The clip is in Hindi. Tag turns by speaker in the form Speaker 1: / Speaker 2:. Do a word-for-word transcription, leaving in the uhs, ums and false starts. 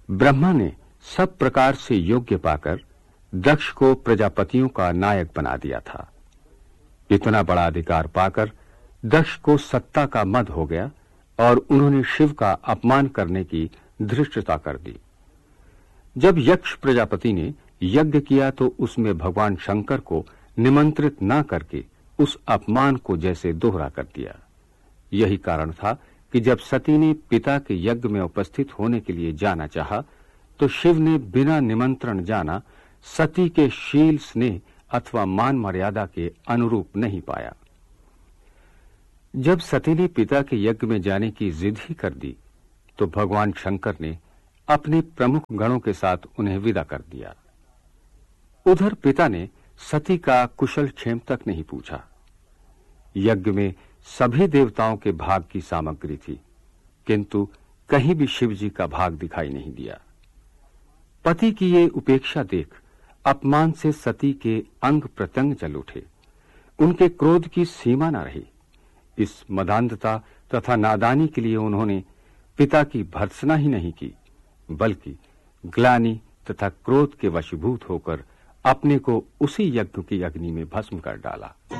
Speaker 1: ब्रह्मा ने सब प्रकार से योग्य पाकर दक्ष को प्रजापतियों का नायक बना दिया था। इतना बड़ा अधिकार पाकर दक्ष को सत्ता का मद हो गया और उन्होंने शिव का अपमान करने की धृष्टता कर दी। जब यक्ष प्रजापति ने यज्ञ किया तो उसमें भगवान शंकर को निमंत्रित न करके उस अपमान को जैसे दोहरा कर दिया। यही कारण था कि जब सती ने पिता के यज्ञ में उपस्थित होने के लिए जाना चाहा तो शिव ने बिना निमंत्रण जाना सती के शील स्नेह अथवा मान मर्यादा के अनुरूप नहीं पाया। जब सती ने पिता के यज्ञ में जाने की जिद ही कर दी तो भगवान शंकर ने अपने प्रमुख गणों के साथ उन्हें विदा कर दिया। उधर पिता ने सती का कुशल क्षेम तक नहीं पूछा। यज्ञ में सभी देवताओं के भाग की सामग्री थी, किंतु कहीं भी शिव जी का भाग दिखाई नहीं दिया। पति की ये उपेक्षा देख अपमान से सती के अंग प्रत्यंग जल उठे। उनके क्रोध की सीमा न रही। इस मदांधता तथा नादानी के लिए उन्होंने पिता की भर्त्सना ही नहीं की, बल्कि ग्लानि तथा क्रोध के वशीभूत होकर अपने को उसी यज्ञ की अग्नि में भस्म कर डाला।